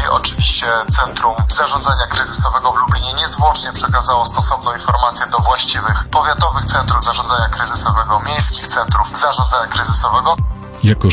oczywiście Centrum Zarządzania Kryzysowego w Lublinie niezwłocznie przekazało stosowną informację do właściwych powiatowych centrów zarządzania kryzysowego, miejskich centrów zarządzania kryzysowego. Jako